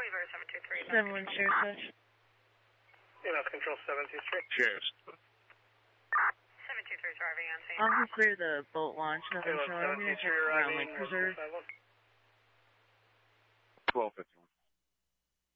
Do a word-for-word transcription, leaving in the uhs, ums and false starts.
seven one Sheriff Touch. E M S Control seven two three. Sheriff's. seven two three is arriving on scene. I'll clear the boat launch. Nothing showing. I'm going to check around Lake Preserve. twelve fifty.